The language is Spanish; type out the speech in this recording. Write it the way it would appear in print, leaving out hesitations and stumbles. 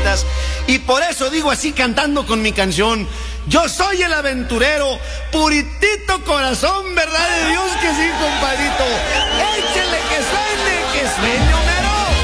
cosas. Y por eso digo así cantando con mi canción: yo soy el aventurero, puritito corazón, ¿verdad de Dios que sí, compadrito?